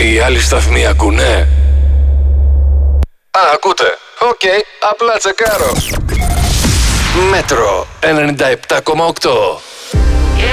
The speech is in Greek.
Οι άλλοι σταθμοί ακούνε? Α, ακούτε. Οκ, απλά τσεκάρω. Μέτρο 97,8.